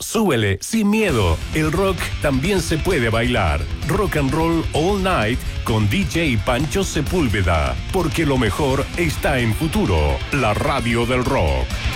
Súbele sin miedo. El rock también se puede bailar. Rock and Roll All Night con DJ Pancho Sepúlveda. Porque lo mejor está en Futuro, la radio del rock.